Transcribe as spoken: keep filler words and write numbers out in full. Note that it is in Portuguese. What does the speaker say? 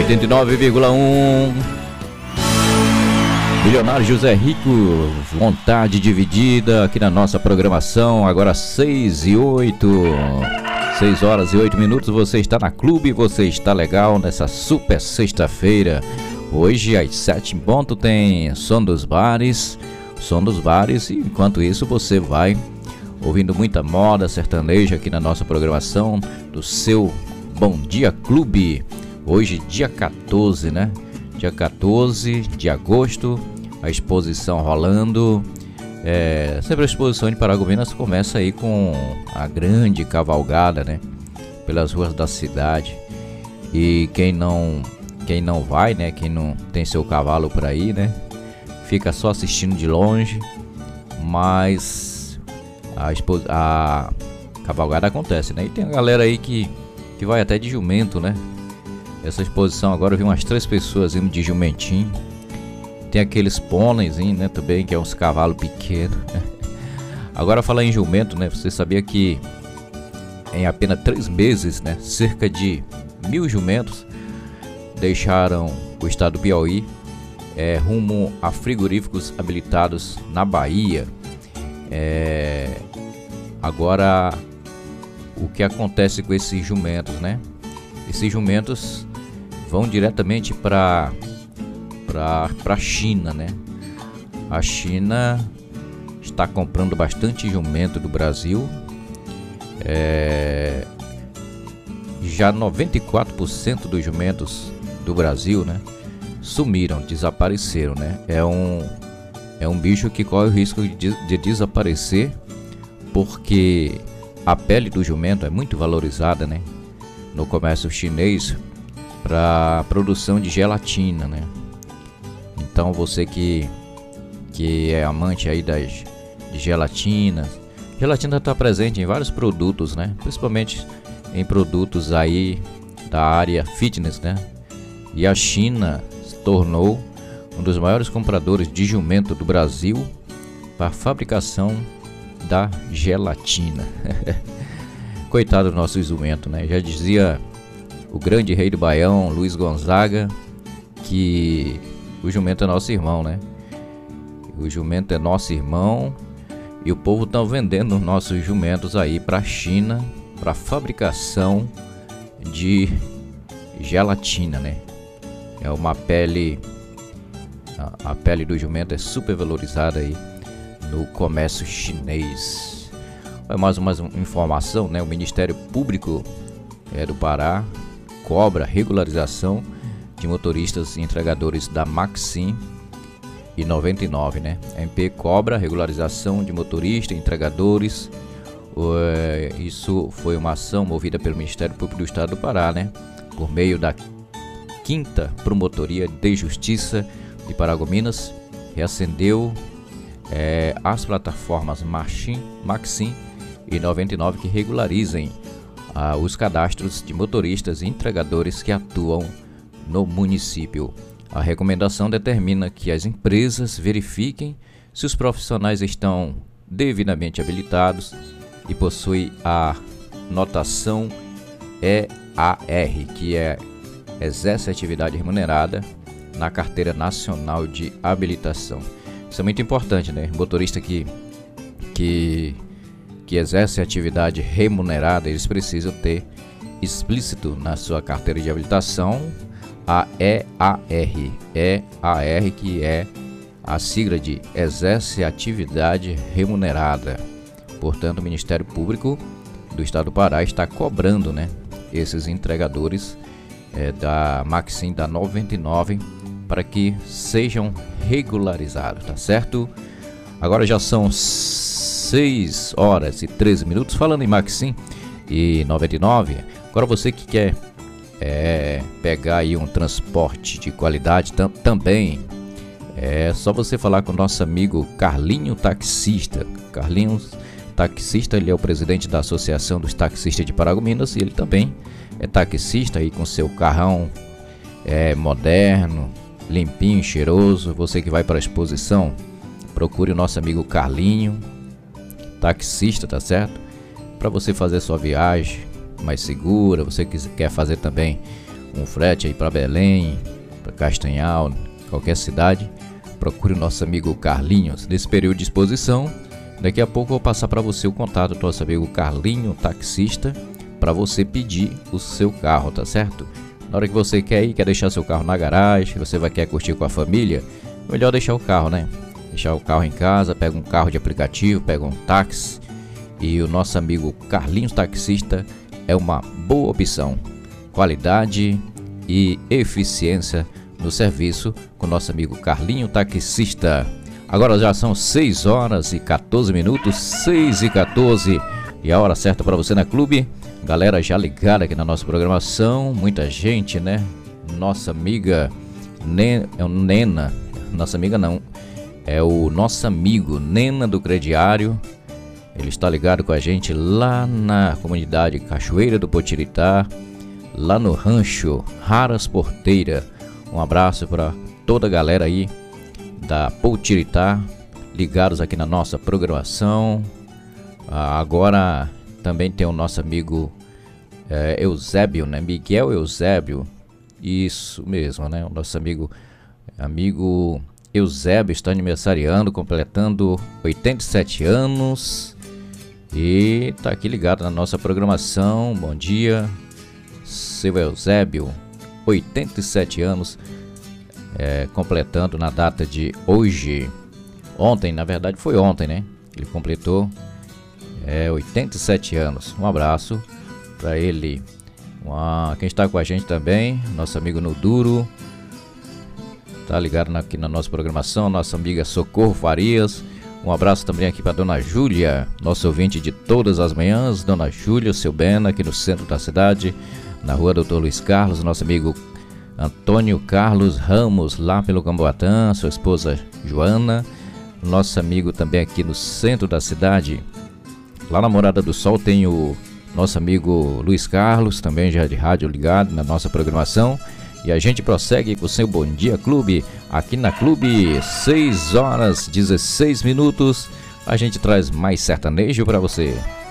oitenta e nove vírgula um. Milionário José Rico, vontade dividida aqui na nossa programação. Agora seis e oito, seis horas e oito minutos. Você está na Clube, você está legal nessa super sexta-feira. Hoje às sete em ponto tem Som dos Bares, Som dos Bares. E enquanto isso você vai ouvindo muita moda sertaneja aqui na nossa programação do seu Bom Dia Clube. Hoje dia quatorze, né? Dia quatorze de agosto, a exposição rolando. É, sempre a exposição de Paragominas começa aí com a grande cavalgada, né? Pelas ruas da cidade. E quem não, quem não vai, né? Quem não tem seu cavalo por aí, né? Fica só assistindo de longe. Mas a, expo, a cavalgada acontece, né? E tem a galera aí que, que vai até de jumento, né? Essa exposição agora eu vi umas três pessoas indo de jumentinho. Tem aqueles pôneis, né, também, que é uns cavalos pequenos. Agora falar em jumento, né, você sabia que em apenas três meses, né, cerca de mil jumentos deixaram o estado do Piauí é, rumo a frigoríficos habilitados na Bahia. É, agora, o que acontece com esses jumentos, né? Esses jumentos vão diretamente para para a China, né? A China está comprando bastante jumento do Brasil. É, já noventa e quatro por cento dos jumentos do Brasil, né, sumiram, desapareceram, né? É um é um bicho que corre o risco de, de desaparecer, porque a pele do jumento é muito valorizada, né, no comércio chinês para produção de gelatina, né? Então você que que é amante aí das de gelatina, gelatina está presente em vários produtos, né? Principalmente em produtos aí da área fitness, né? E a China se tornou um dos maiores compradores de jumento do Brasil para a fabricação da gelatina. Coitado do nosso jumento, né? Já dizia o grande rei do Baião, Luiz Gonzaga, que o jumento é nosso irmão, né? O jumento é nosso irmão e o povo tá vendendo nossos jumentos aí para a China para fabricação de gelatina, né? É uma pele, a, a pele do jumento é super valorizada aí no comércio chinês. Mais uma informação, né? O Ministério Público é, do Pará cobra regularização de motoristas e entregadores da Maxim e noventa e nove, né? A M P cobra regularização de motoristas e entregadores. Isso foi uma ação movida pelo Ministério Público do Estado do Pará, né? Por meio da quinta Promotoria de Justiça de Paragominas, reacendeu é, as plataformas Maxim, Maxim e noventa e nove que regularizem ah, os cadastros de motoristas e entregadores que atuam no município. A recomendação determina que as empresas verifiquem se os profissionais estão devidamente habilitados e possuem a notação E A R, que é exerce atividade remunerada na Carteira Nacional de Habilitação. Isso é muito importante, né? Motorista que, que, que exerce atividade remunerada, eles precisam ter explícito na sua carteira de habilitação a E A R, E A R, que é a sigla de exerce atividade remunerada. Portanto, o Ministério Público do Estado do Pará está cobrando, né, esses entregadores é, da Maxim, da noventa e nove, para que sejam regularizados, tá certo? Agora já são seis horas e treze minutos. Falando em Maxim e noventa e nove, agora você que quer é, pegar aí um transporte de qualidade tam, também, é só você falar com o nosso amigo Carlinho Taxista. Carlinhos Taxista, ele é o presidente da Associação dos Taxistas de Paragominas e ele também é taxista aí com seu carrão é, moderno, limpinho, cheiroso. Você que vai para a exposição, procure o nosso amigo Carlinho Taxista, tá certo? Para você fazer sua viagem mais segura, você que quer fazer também um frete aí para Belém, para Castanhal, qualquer cidade, procure o nosso amigo Carlinhos. Nesse período de exposição, daqui a pouco eu vou passar para você o contato do nosso amigo Carlinho, taxista, para você pedir o seu carro, tá certo? Na hora que você quer ir, quer deixar seu carro na garagem, você vai querer curtir com a família, melhor deixar o carro, né? Deixar o carro em casa, pega um carro de aplicativo, pega um táxi, e o nosso amigo Carlinhos Taxista é uma boa opção. Qualidade e eficiência no serviço com nosso amigo Carlinho Taxista. Agora já são seis horas e quatorze minutos, seis e quatorze, e a hora certa para você na Clube. Galera já ligada aqui na nossa programação, muita gente, né? Nossa amiga Nena, é o Nena, nossa amiga não, é o nosso amigo Nena do Crediário. Ele está ligado com a gente lá na comunidade Cachoeira do Potiritá, lá no rancho Raras Porteira. Um abraço para toda a galera aí da Potiritá, ligados aqui na nossa programação. Ah, agora também tem o nosso amigo é, Eusébio, né? Miguel Eusébio, isso mesmo, né? O nosso amigo, amigo Eusébio está aniversariando, completando oitenta e sete anos e tá aqui ligado na nossa programação. Bom dia, seu Eusébio, oitenta e sete anos, é, completando na data de hoje. Ontem, na verdade foi ontem, né? Ele completou é, oitenta e sete anos. Um abraço para ele. Uma, quem está com a gente também, nosso amigo Nuduro, tá ligado aqui na nossa programação, nossa amiga Socorro Farias. Um abraço também aqui para Dona Júlia, nosso ouvinte de todas as manhãs. Dona Júlia, seu Bena, aqui no centro da cidade, na rua Doutor Luiz Carlos. Nosso amigo Antônio Carlos Ramos, lá pelo Camboatã, sua esposa Joana. Nosso amigo também aqui no centro da cidade, lá na Morada do Sol, tem o nosso amigo Luiz Carlos, também já de rádio ligado na nossa programação. E a gente prossegue com o seu Bom Dia Clube, aqui na Clube, seis horas e dezesseis minutos. A gente traz mais sertanejo para você.